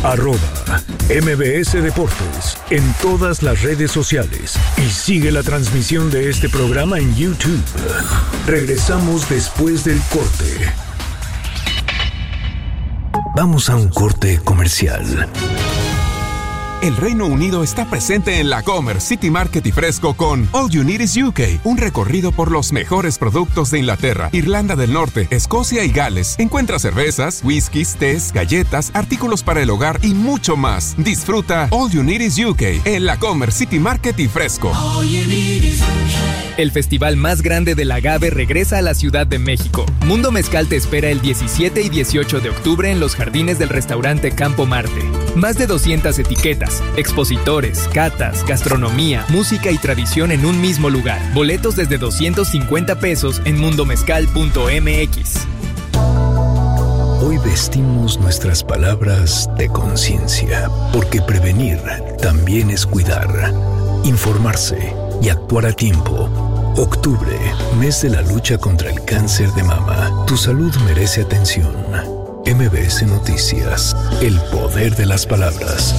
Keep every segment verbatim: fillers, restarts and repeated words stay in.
arroba M B S Deportes en todas las redes sociales y sigue la transmisión de este programa en YouTube. Regresamos después del corte. Vamos a un corte comercial. El Reino Unido está presente en la Comer, City Market y Fresco con All You Need Is U K, un recorrido por los mejores productos de Inglaterra, Irlanda del Norte, Escocia y Gales. Encuentra cervezas, whiskies, tés, galletas, artículos para el hogar y mucho más. Disfruta All You Need Is U K en la Comer, City Market y Fresco. El festival más grande del agave regresa a la Ciudad de México. Mundo Mezcal te espera el diecisiete y dieciocho de octubre en los jardines del restaurante Campo Marte. Más de doscientas etiquetas, expositores, catas, gastronomía, música y tradición en un mismo lugar. Boletos desde doscientos cincuenta pesos en mundo mezcal punto m x. Hoy vestimos nuestras palabras de conciencia, porque prevenir también es cuidar, informarse y actuar a tiempo. Octubre, mes de la lucha contra el cáncer de mama. Tu salud merece atención. M B S Noticias, el poder de las palabras.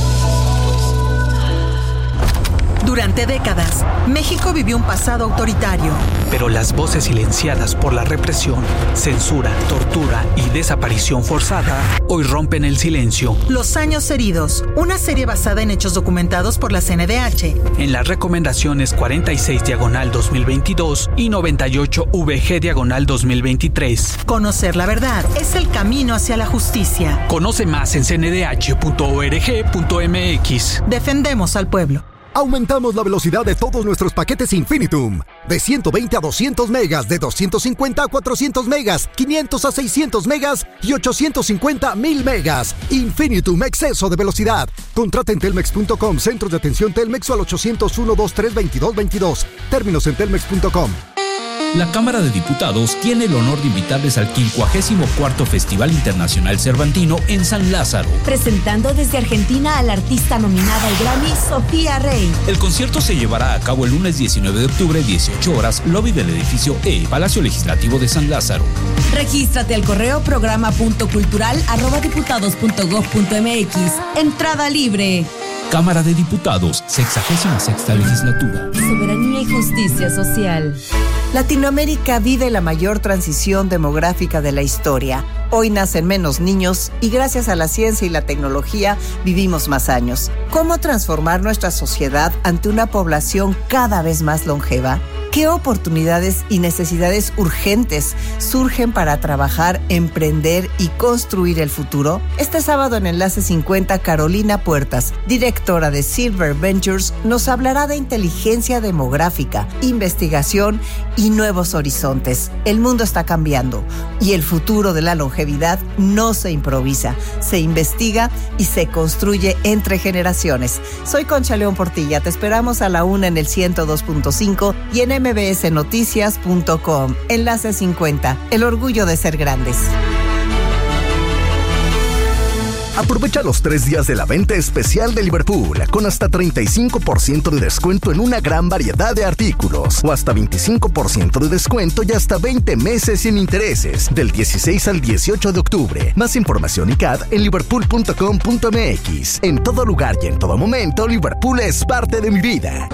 Durante décadas, México vivió un pasado autoritario. Pero las voces silenciadas por la represión, censura, tortura y desaparición forzada hoy rompen el silencio. Los años heridos, una serie basada en hechos documentados por la C N D H. En las recomendaciones cuarenta y seis diagonal dos mil veintidós y noventa y ocho V G diagonal dos mil veintitrés. Conocer la verdad es el camino hacia la justicia. Conoce más en c n d h punto org punto m x. Defendemos al pueblo. Aumentamos la velocidad de todos nuestros paquetes Infinitum. De ciento veinte a doscientos megas, de doscientos cincuenta a cuatrocientos megas, quinientos a seiscientos megas y ochocientos cincuenta a mil megas. Infinitum, exceso de velocidad. Contrata en telmex punto com, centros de atención Telmex o al ochocientos uno, veintidós, veintidós, veintidós. Términos en telmex punto com. La Cámara de Diputados tiene el honor de invitarles al quincuagésimo cuarto Festival Internacional Cervantino en San Lázaro. Presentando desde Argentina a la artista nominada al Grammy, Sofía Rey. El concierto se llevará a cabo el lunes diecinueve de octubre, dieciocho horas, lobby del edificio E, Palacio Legislativo de San Lázaro. Regístrate al correo programa punto cultural arroba diputados punto gob punto m x. Entrada libre. Cámara de Diputados, sexagésima sexta legislatura. Soberanía y justicia social. Latinoamérica vive la mayor transición demográfica de la historia. Hoy nacen menos niños y gracias a la ciencia y la tecnología vivimos más años. ¿Cómo transformar nuestra sociedad ante una población cada vez más longeva? ¿Qué oportunidades y necesidades urgentes surgen para trabajar, emprender y construir el futuro? Este sábado en Enlace cincuenta, Carolina Puertas, directora de Silver Ventures, nos hablará de inteligencia demográfica, investigación y nuevos horizontes. El mundo está cambiando y el futuro de la longevidad no se improvisa, se investiga y se construye entre generaciones. Soy Concha León Portilla, te esperamos a la una en el ciento dos punto cinco y en m b s noticias punto com. Enlace cincuenta, el orgullo de ser grandes. Aprovecha los tres días de la venta especial de Liverpool con hasta treinta y cinco por ciento de descuento en una gran variedad de artículos o hasta veinticinco por ciento de descuento y hasta veinte meses sin intereses del dieciséis al dieciocho de octubre. Más información y C A D en liverpool punto com punto m x. En todo lugar y en todo momento, Liverpool es parte de mi vida.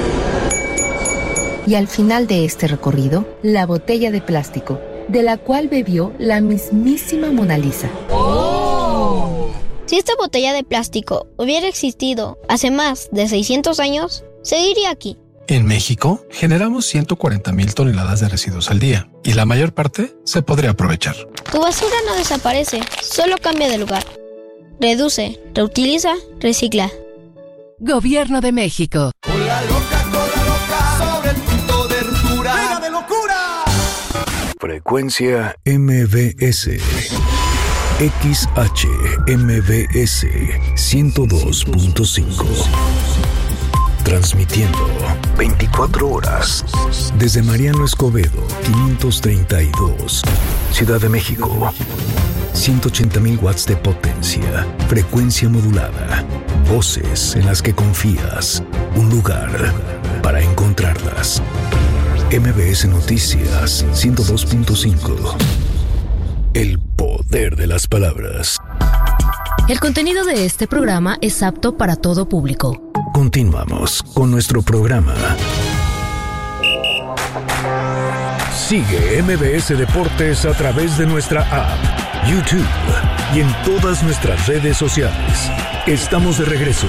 Y al final de este recorrido, la botella de plástico, de la cual bebió la mismísima Mona Lisa. ¡Oh! Si esta botella de plástico hubiera existido hace más de seiscientos años, seguiría aquí. En México, generamos ciento cuarenta mil toneladas de residuos al día, y la mayor parte se podría aprovechar. Tu basura no desaparece, solo cambia de lugar. Reduce, reutiliza, recicla. Gobierno de México. Cola loca, cola loca, sobre el punto de ruptura. ¡Venga de locura! Frecuencia M B S. X H M B S ciento dos punto cinco. Transmitiendo veinticuatro horas desde Mariano Escobedo, quinientos treinta y dos, Ciudad de México. ciento ochenta mil watts de potencia, frecuencia modulada, voces en las que confías, un lugar para encontrarlas. M B S Noticias ciento dos punto cinco. El poder de las palabras. El contenido de este programa es apto para todo público. Continuamos con nuestro programa. Sigue M V S Deportes a través de nuestra app, YouTube y en todas nuestras redes sociales. Estamos de regreso.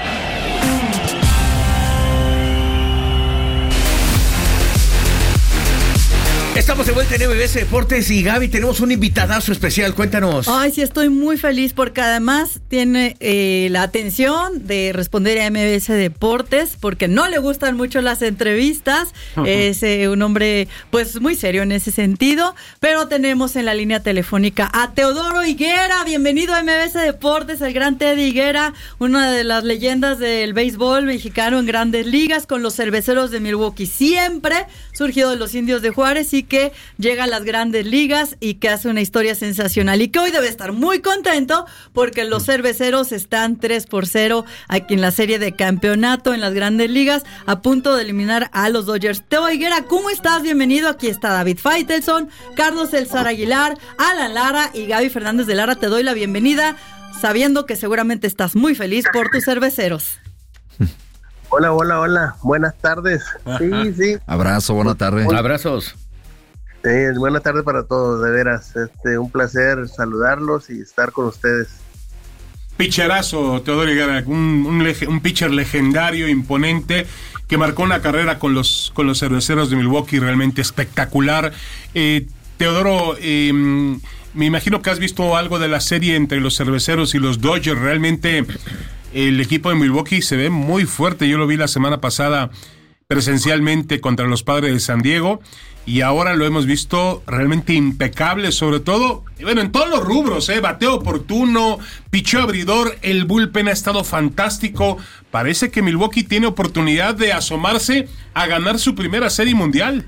Estamos de vuelta en M V S Deportes y Gaby, tenemos un invitadazo especial, cuéntanos. Ay, sí, estoy muy feliz porque además tiene eh, la atención de responder a M V S Deportes porque no le gustan mucho las entrevistas, uh-huh. Es eh, un hombre pues muy serio en ese sentido, pero tenemos en la línea telefónica a Teodoro Higuera. Bienvenido a M V S Deportes, el gran Teddy Higuera, una de las leyendas del béisbol mexicano en Grandes Ligas con los Cerveceros de Milwaukee, siempre surgido de los Indios de Juárez y que llega a las Grandes Ligas y que hace una historia sensacional y que hoy debe estar muy contento porque los Cerveceros están tres por cero aquí en la serie de campeonato en las Grandes Ligas, a punto de eliminar a los Dodgers. Teo Higuera, ¿cómo estás? Bienvenido. Aquí está David Faitelson, Carlos Elzar Aguilar, Alan Lara y Gaby Fernández de Lara. Te doy la bienvenida sabiendo que seguramente estás muy feliz por tus Cerveceros. Hola, hola, hola. Buenas tardes. Sí, sí. Abrazo, buena tarde. Abrazos. Sí, buena tarde para todos, de veras. Este, un placer saludarlos y estar con ustedes. Picherazo, Teodoro Higuera, un, un, lege, un pitcher legendario, imponente, que marcó una carrera con los, con los Cerveceros de Milwaukee realmente espectacular. Eh, Teodoro, eh, me imagino que has visto algo de la serie entre los Cerveceros y los Dodgers. Realmente el equipo de Milwaukee se ve muy fuerte. Yo lo vi la semana pasada presencialmente contra los Padres de San Diego y ahora lo hemos visto realmente impecable, sobre todo, bueno, en todos los rubros, eh, bateo oportuno, picheo abridor, el bullpen ha estado fantástico. Parece que Milwaukee tiene oportunidad de asomarse a ganar su primera serie mundial.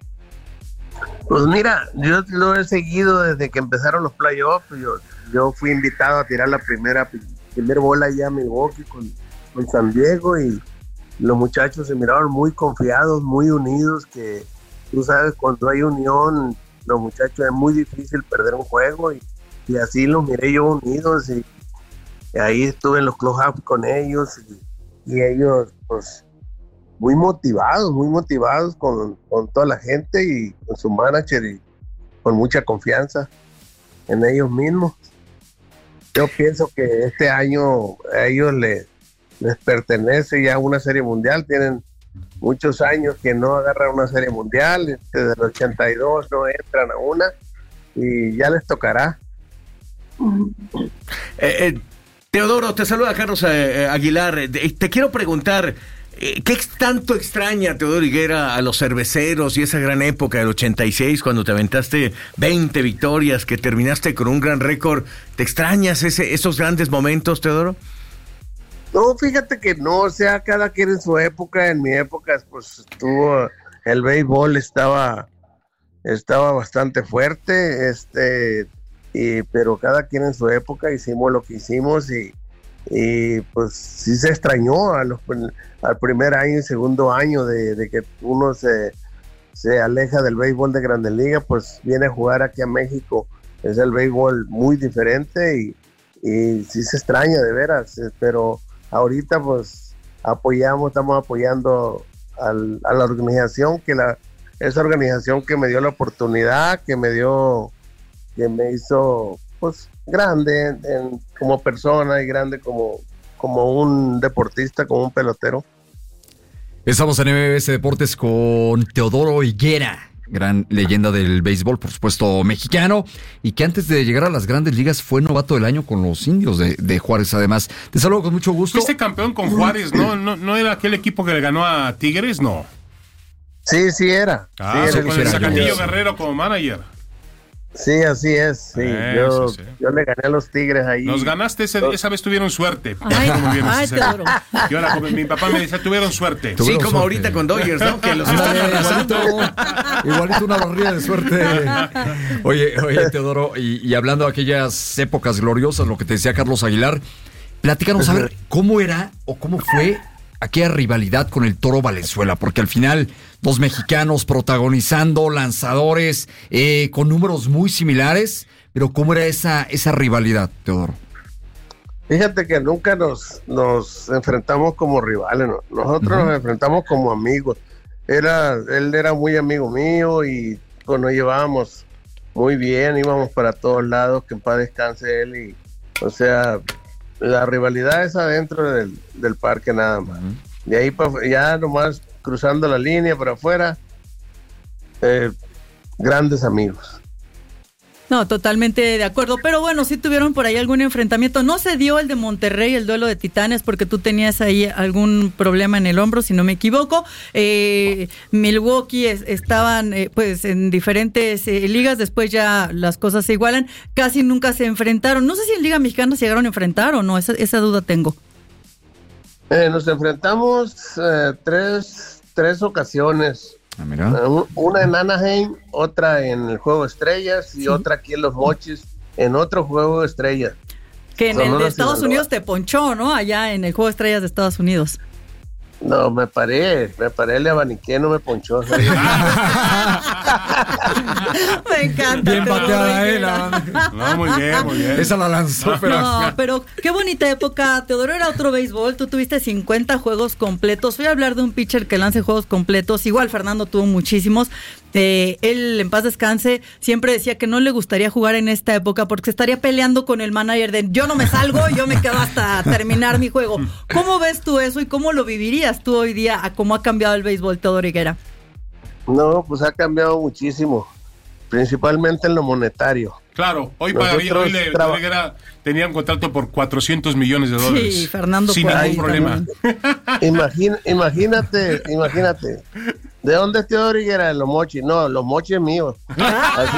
Pues mira, yo lo he seguido desde que empezaron los playoffs. Yo, yo fui invitado a tirar la primera, primera bola allá a Milwaukee con, con San Diego y los muchachos se miraron muy confiados, muy unidos, que tú sabes, cuando hay unión, los muchachos es muy difícil perder un juego y, y así los miré yo unidos y, y ahí estuve en los clubhouse con ellos y, y ellos pues muy motivados, muy motivados con, con toda la gente y con su manager y con mucha confianza en ellos mismos. Yo pienso que este año a ellos les, les pertenece ya una serie mundial, tienen muchos años que no agarran una serie mundial, desde el ochenta y dos no entran a una y ya les tocará. Eh, eh, Teodoro, te saluda Carlos eh, Aguilar. Eh, te quiero preguntar, eh, ¿qué tanto extraña Teodoro Higuera a los Cerveceros y esa gran época del ochenta y seis cuando te aventaste veinte victorias, que terminaste con un gran récord? ¿Te extrañas ese, esos grandes momentos, Teodoro? No, fíjate que no, o sea, cada quien en su época. En mi época, pues estuvo, el béisbol estaba, estaba bastante fuerte, este, y, pero cada quien en su época hicimos lo que hicimos y, y pues sí se extrañó a los, al primer año y segundo año de, de que uno se, se aleja del béisbol de Grandes Ligas, pues viene a jugar aquí a México, es el béisbol muy diferente y, y sí se extraña de veras, pero ahorita pues apoyamos, estamos apoyando al, a la organización, que la esa organización que me dio la oportunidad, que me dio, que me hizo pues grande en, en, como persona y grande como, como un deportista, como un pelotero. Estamos en M V S Deportes con Teodoro Higuera, gran leyenda del béisbol, por supuesto, mexicano, y que antes de llegar a las Grandes Ligas fue novato del año con los Indios de, de Juárez, además. Te saludo con mucho gusto. Fuiste campeón con Juárez, ¿no? ¿no? ¿No era aquel equipo que le ganó a Tigres? No. Sí, sí era. Ah, sí, con era, el Zacatillo yo. Guerrero como manager. Sí, así es. Sí. Eh, yo, sí, sí. yo le gané a los Tigres ahí. Nos ganaste, ese, esa vez tuvieron suerte. Ay, ay, Teodoro. Yo ahora, mi papá me decía, tuvieron suerte. Sí, Tuvieron como suerte. ahorita con Dodgers, ¿no? Que los Ándale, están igualito, igualito una barrida de suerte. Oye, oye, Teodoro, y, y hablando de aquellas épocas gloriosas, lo que te decía Carlos Aguilar, platícanos a ver cómo era o cómo fue aquella rivalidad con el Toro Valenzuela, porque al final dos mexicanos protagonizando, lanzadores eh, con números muy similares, pero cómo era esa esa rivalidad, Teodoro. Fíjate que nunca nos, nos enfrentamos como rivales, ¿no? Nosotros uh-huh. nos enfrentamos como amigos. Era, él era muy amigo mío y pues nos llevábamos muy bien, íbamos para todos lados, que en paz descanse él. Y, o sea, la rivalidad es adentro del, del parque nada más. Uh-huh. De ahí pa, ya nomás cruzando la línea para afuera, eh, grandes amigos. No, totalmente de acuerdo, pero bueno, sí tuvieron por ahí algún enfrentamiento. No se dio el de Monterrey, el duelo de Titanes, porque tú tenías ahí algún problema en el hombro, si no me equivoco. Eh, Milwaukee es, estaban eh, pues en diferentes eh, ligas, después ya las cosas se igualan, casi nunca se enfrentaron. No sé si en Liga Mexicana se llegaron a enfrentar o no, esa, esa duda tengo. Eh, nos enfrentamos eh, tres, tres ocasiones. Ah, mira. Una en Anaheim, otra en el Juego de Estrellas y sí. otra aquí en Los Mochis, en otro Juego de Estrellas. Que en Sonora, el de Estados Sinaloa. Unidos te ponchó, ¿no? Allá en el Juego de Estrellas de Estados Unidos. No, me paré, me paré, le abaniqué, no me ponchó. Me encanta. Bien bateada, eh. No, muy bien, muy bien. Esa la lanzó, pero... No, pero qué bonita época. Teodoro era otro béisbol, tú tuviste cincuenta juegos completos. Voy a hablar de un pitcher que lance juegos completos. Igual Fernando tuvo muchísimos. Eh, él, en paz descanse, siempre decía que no le gustaría jugar en esta época porque estaría peleando con el manager de yo no me salgo, yo me quedo hasta terminar mi juego. ¿Cómo ves tú eso y cómo lo vivirías tú hoy día a cómo ha cambiado el béisbol, Teodoro Higuera? No, pues ha cambiado muchísimo, principalmente en lo monetario. Claro, hoy pagaría, hoy le, traba- Higuera tenía un contrato por cuatrocientos millones de dólares. Sí, Fernando. Sin ningún problema. Imagina, imagínate, imagínate. ¿De dónde es Teodoro Higuera? De Los Mochis. No, Los Mochis es mío. Así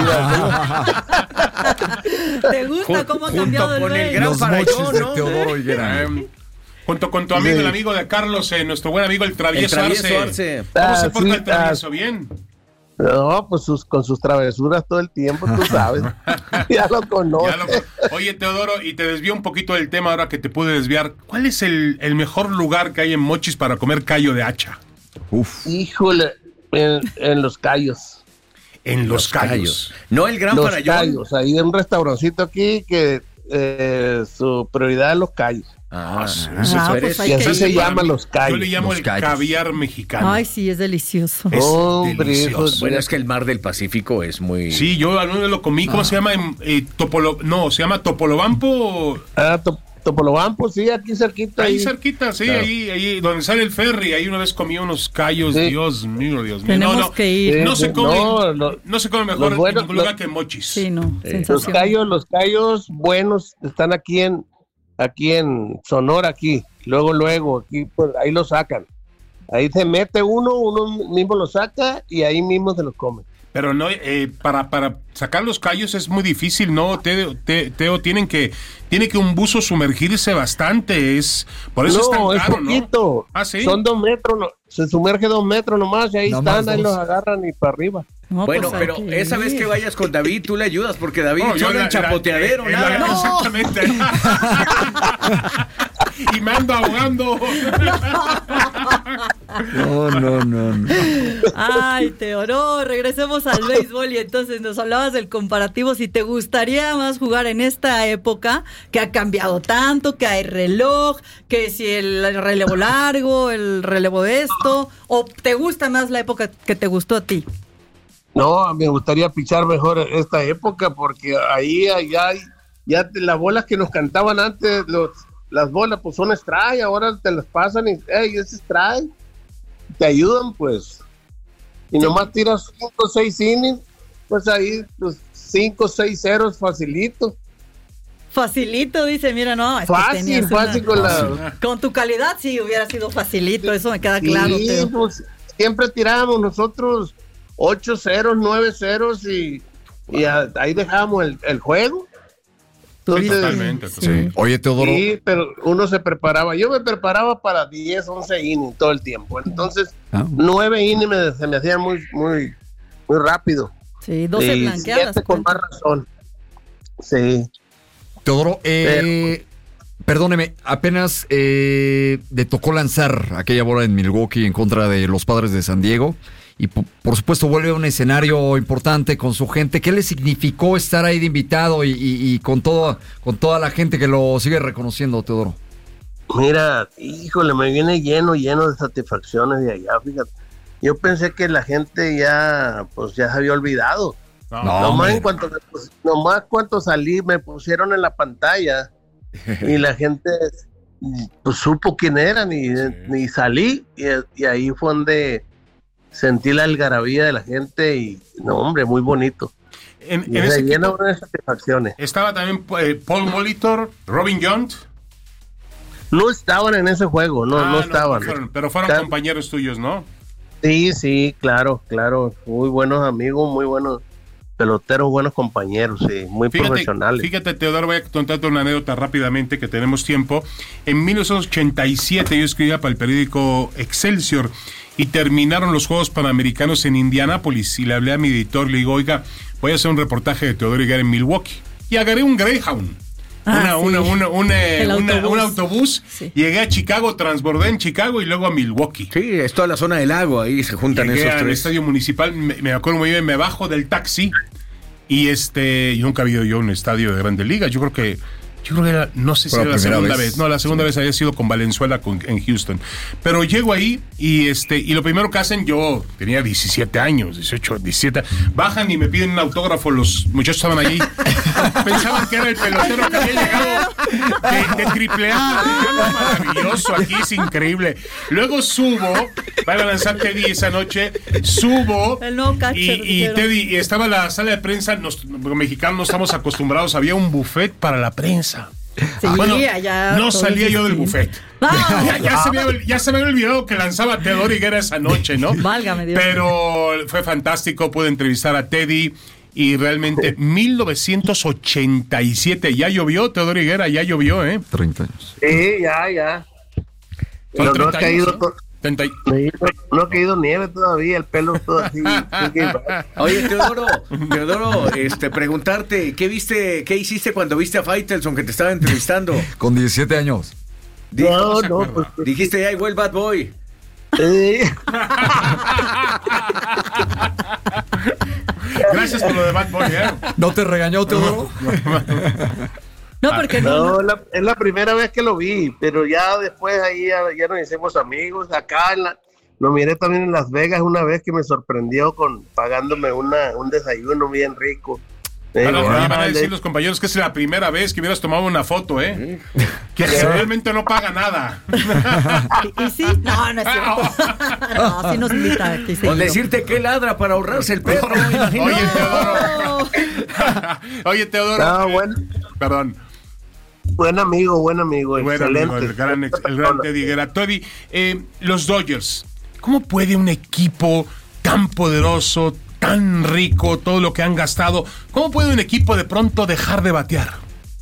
¿Te gusta cómo ha cambiado con el el gran Los Mochis de ¿no? Teodoro Higuera. Eh, junto con tu amigo, sí. el amigo de Carlos, eh, nuestro buen amigo el Travieso, el travieso Arce. Arce. ¿Cómo ah, se porta sí, el Travieso? Ah, ¿Bien? No, pues sus, con sus travesuras todo el tiempo, tú sabes. Ya lo conoces. Ya lo, oye, Teodoro, y te desvío un poquito del tema ahora que te pude desviar. ¿Cuál es el, el mejor lugar que hay en Mochis para comer callo de hacha? Uf. Híjole, en, en Los Cayos. En Los, los Cayos. Cayos. No el Gran Los Farallón. Cayos, ahí en un restaurancito aquí que eh, su prioridad es Los Cayos. Ah, ah, pues y así se llama mí, Los Cayos. Yo le llamo los el callos. caviar mexicano. Ay, sí, es delicioso. Es Hombre, delicioso. Bueno, es que el mar del Pacífico es muy... Sí, yo alguna vez lo comí. ¿Cómo ah. se llama? Eh, Topolo... No, se llama Topolobampo. Ah, to Topolobampo, sí, aquí cerquita. Ahí, ahí. cerquita, sí, claro. ahí, ahí, donde sale el ferry. Ahí una vez comí unos callos, sí. Dios mío, Dios mío. Tenemos no, no, que ir. No, se come, no, no, no se come mejor buenos, en ningún lugar los, que en Mochis. Sí, no, eh, los callos, los callos buenos están aquí en, aquí en Sonora, aquí. Luego, luego, aquí, pues, ahí lo sacan. Ahí se mete uno, uno mismo lo saca y ahí mismo se los come. Pero no, eh, para, para sacar los callos es muy difícil, ¿no? Teo, te, Teo, tienen que, tiene que un buzo sumergirse bastante, es, por eso no, es tan caro, es poquito. ¿no? Ah, ¿sí? Son dos metros, no, se sumerge dos metros nomás y ahí no están, ahí los agarran y para arriba. No, bueno, pues pero que esa vez que vayas con David, tú le ayudas, porque David no, solo en chapoteadero, la, nada. La, no. Exactamente. Y me ando ahogando. No, no, no, no. Ay, Teo, no, regresemos al béisbol y entonces nos hablabas del comparativo. Si te gustaría más jugar en esta época, que ha cambiado tanto, que hay reloj, que si el relevo largo, el relevo de esto, o te gusta más la época que te gustó a ti. No, me gustaría pichar mejor esta época porque ahí allá ya las bolas que nos cantaban antes, los, las bolas pues son strike, ahora te las pasan y hey, es strike, te ayudan pues, y nomás tiras cinco o seis innings, pues ahí pues cinco o seis ceros facilito. Facilito, dice, mira, no. Es fácil, que fácil una... con la... Con tu calidad sí hubiera sido facilito, eso me queda claro. Sí, Teo. Pues, siempre tirábamos nosotros ocho ceros, nueve ceros y, y a, ahí dejamos el, el juego. Entonces, totalmente. Sí. Oye, Teodoro. Sí, pero uno se preparaba. Yo me preparaba para diez, once innings todo el tiempo. Entonces, ah. nueve innings me, se me hacían muy, muy, muy rápido. Sí, doce blanqueadas. Con más razón. Sí. Teodoro, eh, pero, perdóneme, apenas eh, le tocó lanzar aquella bola en Milwaukee en contra de los Padres de San Diego. y por, por supuesto vuelve a un escenario importante con su gente. ¿Qué le significó estar ahí de invitado y, y, y con, todo, con toda la gente que lo sigue reconociendo, Teodoro? Mira, híjole, me viene lleno, lleno de satisfacciones de allá, fíjate. Yo pensé que la gente ya, pues ya se había olvidado. No, nomás, en cuanto, pues, nomás cuando salí me pusieron en la pantalla y la gente pues supo quién eran y, sí. y salí y, y ahí fue donde sentí la algarabía de la gente y no, hombre, muy bonito. En, y en se ese llena equipo de satisfacciones. Estaba también eh, Paul Molitor, Robin Yount. No estaban en ese juego, no, ah, no estaban. No fueron, pero fueron Está... compañeros tuyos, ¿no? Sí, sí, claro, claro. Muy buenos amigos, muy buenos peloteros, buenos compañeros, sí, muy fíjate, profesionales. Fíjate, Teodoro, voy a contarte una anécdota rápidamente que tenemos tiempo. En mil novecientos ochenta y siete yo escribía para el periódico Excelsior y terminaron los Juegos Panamericanos en Indianápolis y le hablé a mi editor, le digo, oiga, voy a hacer un reportaje de Teodoro Higuera en Milwaukee. Y agarré un Greyhound. Una, ah, una, sí. una, una, una, una, autobús. un autobús, sí. Llegué a Chicago, transbordé en Chicago y luego a Milwaukee. Sí, es toda la zona del lago, ahí se juntan Llegué esos al tres. Estadio Municipal, me, me acuerdo muy bien, me bajo del taxi y este, yo nunca había ido yo a un estadio de Grandes Ligas, yo creo que Yo creo que era, no sé si era la segunda vez. vez. No, la segunda sí. vez había sido con Valenzuela con, en Houston. Pero llego ahí y este y lo primero que hacen, yo tenía diecisiete años, dieciocho, diecisiete. Bajan y me piden un autógrafo, los muchachos estaban allí. Pensaban que era el pelotero que había llegado de, de triple A. Maravilloso, aquí es increíble. Luego subo, van a lanzar Teddy esa noche, subo el nuevo catcher, y, y Teddy, y estaba en la sala de prensa, los, los mexicanos no estamos acostumbrados, había un buffet para la prensa. Sí, bueno, allá no salía yo del buffet. Ah, ya, ya, se me había, ya se me había olvidado que lanzaba Teodoro Higuera esa noche, ¿no? Válgame Dios. Pero fue fantástico, pude entrevistar a Teddy y realmente mil novecientos ochenta y siete, ya llovió, Teodoro Higuera, ya llovió, ¿eh? treinta años. Sí, ya, ya. Pero no ha caído... ¿no? No, no ha caído nieve todavía, el pelo todo así. Oye, Teodoro, Teodoro, este, preguntarte, ¿qué viste, qué hiciste cuando viste a Faitelson que te estaba entrevistando? Con diecisiete años. No, no, pues, dijiste, ahí fue el bad boy. Sí. Gracias por lo de bad boy, ¿eh? ¿No te regañó, Teodoro? No, porque no. No, la, es la primera vez que lo vi, pero ya después ahí ya, ya nos hicimos amigos. Acá en la, lo miré también en Las Vegas una vez que me sorprendió con pagándome una, un desayuno bien rico. Eh, Ahora bueno, van a decir los compañeros que es la primera vez que hubieras tomado una foto, ¿eh? Que realmente no paga nada. ¿Y, y sí? No, no es cierto. No, sí nos invita aquí. Con decirte que ladra para ahorrarse el perro. Oye, Teodoro. Oye, Teodoro. No, bueno. Perdón. Buen amigo, buen amigo, buen excelente. Amigo, el gran, el gran Teddy Higuera. Teddy, eh, los Dodgers, ¿cómo puede un equipo tan poderoso, tan rico, todo lo que han gastado, cómo puede un equipo de pronto dejar de batear?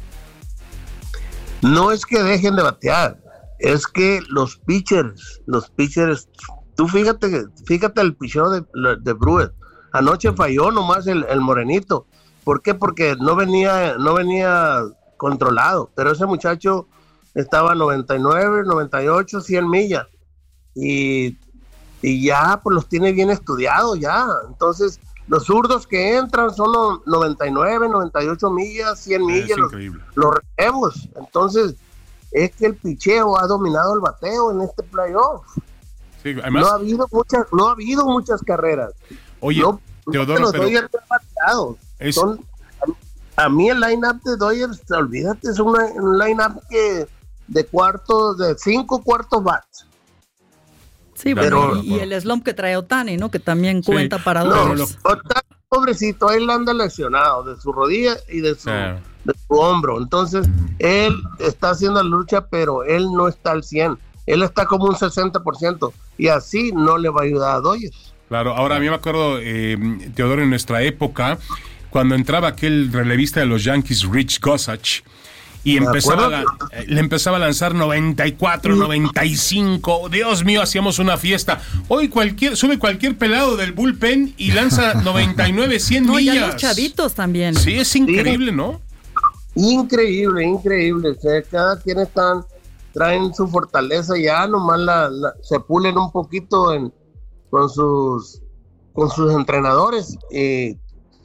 No es que dejen de batear, es que los pitchers, los pitchers, tú fíjate, fíjate el picheo de, de Brewer. Anoche falló nomás el, el morenito. ¿Por qué? Porque no venía, no venía controlado, pero ese muchacho estaba noventa y nueve, noventa y ocho, cien millas y, y ya pues los tiene bien estudiados ya. Entonces los zurdos que entran son los noventa y nueve, noventa y ocho millas, cien millas, los, los relevos. Entonces es que el picheo ha dominado el bateo en este playoff. Sí, además, no ha habido muchas, no ha habido muchas carreras. Oye, no, Teodoro, los pero Dodgers han bateado. Es... Son A mí el line-up de Dodgers, olvídate, es una, un line-up que de cuartos, de cinco cuartos bats. Sí, pero, bueno, y, y el slump que trae Ohtani, ¿no? Que también sí. cuenta para Dodgers. No, Ohtani, pobrecito, él anda lesionado de su rodilla y de su, yeah. de su hombro. Entonces, él está haciendo la lucha, pero él no está al cien. Él está como un sesenta por ciento y así no le va a ayudar a Dodgers. Claro, ahora a mí me acuerdo, eh, Teodoro, en nuestra época, cuando entraba aquel relevista de los Yankees, Rich Gossage, y empezaba la, le empezaba a lanzar noventa y cuatro, noventa y cinco, Dios mío, hacíamos una fiesta. Hoy cualquier sube cualquier pelado del bullpen y lanza noventa y nueve, cien no, millas. Ya los chavitos también. Sí, es increíble, sí. ¿no? Increíble, increíble. O sea, cada quien están, traen su fortaleza ya, nomás la, la, se pulen un poquito en, con sus con sus entrenadores y,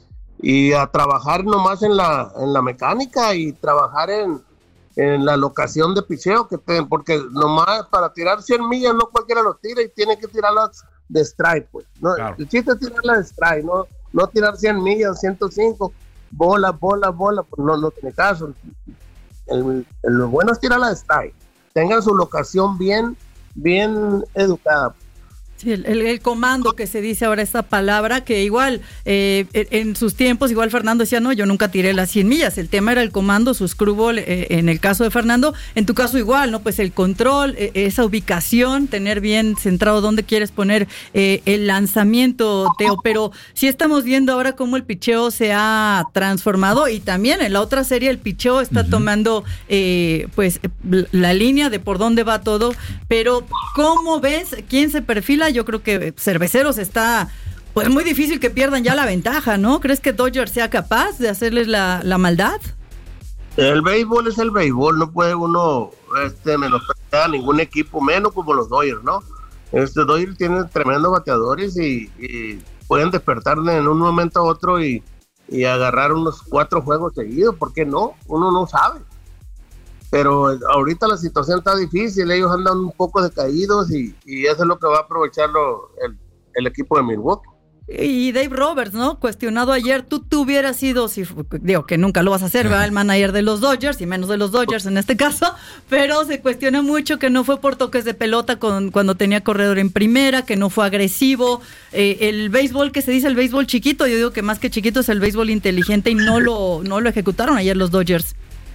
y a trabajar nomás en la, en la mecánica y trabajar en, en la locación de picheo, que te, porque nomás para tirar cien millas no cualquiera lo tira y tiene que tirarlas de strike, pues. ¿No? Claro. El chiste es tirarla de strike, no, no tirar cien millas, ciento cinco, bola, bola, bola, pues no, no tiene caso. El, el, lo bueno es tirarla de strike. Tengan su locación bien, bien educada. Sí, el, el, el comando que se dice ahora esta palabra, que igual eh, en sus tiempos, igual Fernando decía, no, yo nunca tiré las cien millas, el tema era el comando, su screwball, eh, en el caso de Fernando, en tu caso igual, ¿no? Pues el control, eh, esa ubicación, tener bien centrado dónde quieres poner eh, el lanzamiento, Teo, pero sí estamos viendo ahora cómo el picheo se ha transformado y también en la otra serie el picheo está uh-huh. tomando eh, pues la línea de por dónde va todo, pero ¿cómo ves quién se perfila? Yo creo que Cerveceros está, pues muy difícil que pierdan ya la ventaja, ¿no? ¿Crees que Dodgers sea capaz de hacerles la, la maldad? El béisbol es el béisbol, no puede uno este, menospreciar a ningún equipo, menos como los Dodgers, ¿no? Este Dodgers tienen tremendos bateadores y, y pueden despertar en un momento a otro y, y agarrar unos cuatro juegos seguidos, ¿por qué no? Uno no sabe. Pero ahorita la situación está difícil, ellos andan un poco decaídos y, y eso es lo que va a aprovechar lo, el, el equipo de Milwaukee. Y Dave Roberts, ¿no? Cuestionado ayer, tú te hubieras sido, si, digo que nunca lo vas a hacer, ¿verdad? El manager de los Dodgers, y menos de los Dodgers en este caso, pero se cuestiona mucho que no fue por toques de pelota con, cuando tenía corredor en primera, que no fue agresivo, eh, el béisbol que se dice el béisbol chiquito, yo digo que más que chiquito es el béisbol inteligente y no lo, no lo ejecutaron ayer los Dodgers.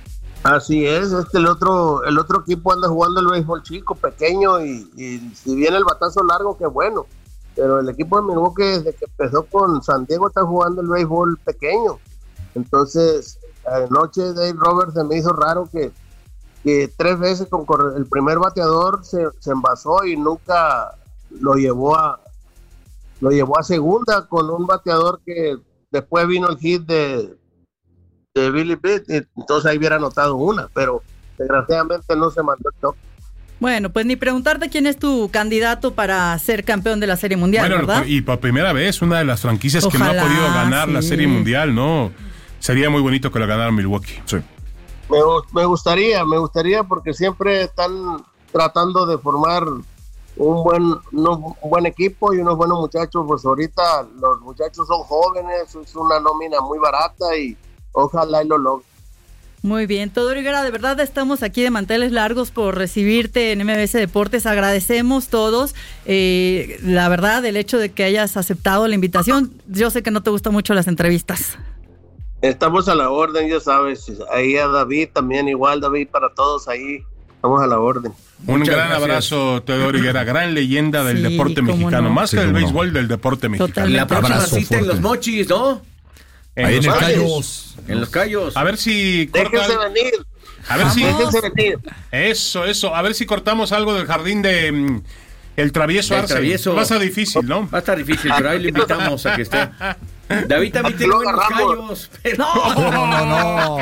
Así es, este el otro, el otro equipo anda jugando el béisbol chico, pequeño, y, y si viene el batazo largo, qué bueno. Pero el equipo de Milwaukee, desde que empezó con San Diego, está jugando el béisbol pequeño. Entonces, anoche Dave Roberts se me hizo raro que, que tres veces con el primer bateador se, se envasó y nunca lo llevó a lo llevó a segunda con un bateador que después vino el hit de, de Billy Pitt, entonces ahí hubiera anotado una, pero desgraciadamente no se mandó el toque. Bueno, pues ni preguntarte quién es tu candidato para ser campeón de la Serie Mundial, bueno, ¿verdad? Y por primera vez, una de las franquicias Ojalá, que no ha podido ganar sí. la Serie Mundial, ¿no? Sería muy bonito que lo ganara Milwaukee. Sí. Me, me gustaría, me gustaría porque siempre están tratando de formar un buen, un buen equipo y unos buenos muchachos. Pues ahorita los muchachos son jóvenes, es una nómina muy barata y ojalá y lo logren. Muy bien, Teodoro Higuera, de verdad estamos aquí de manteles largos por recibirte en M B S Deportes, agradecemos todos, eh, la verdad, el hecho de que hayas aceptado la invitación. Yo sé que no te gustan mucho las entrevistas. Estamos a la orden, ya sabes, ahí a David también, igual David, para todos ahí, estamos a la orden. Un Muchas gran gracias. Abrazo, Teodoro Higuera, gran leyenda del sí, deporte mexicano, no. más sí, que del béisbol, no. del deporte mexicano. Totalmente. La próxima abrazo cita fuerte. En los Mochis, ¿no? En Ahí los en el Cayos. En los Cayos. A ver si corta. Déjense venir. A ver si. Déjense venir. Eso, eso. A ver si cortamos algo del jardín de um, El Travieso Arce. Va a estar difícil, ¿no? Va a estar difícil, pero ahí le invitamos a que esté. David también tiene buenos callos. Pero... No, no, no, no.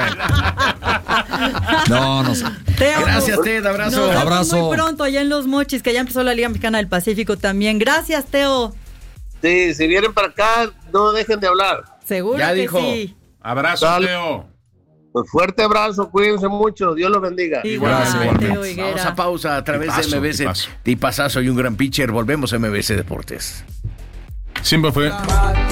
No, no sé. Teo, Gracias, Ted. Abrazo. Nos abrazo. Muy pronto allá en Los Mochis, que ya empezó la Liga Mexicana del Pacífico también. Gracias, Teo. Sí, si vienen para acá, no dejen de hablar. Seguro ya que dijo. sí. Abrazo, Dale. Teo. Pues fuerte abrazo, cuídense mucho, Dios los bendiga. Igualmente, Vamos a pausa a través tipazo, de M B S. Tipazazo y un gran pitcher. Volvemos a M B S Deportes. Siempre fue.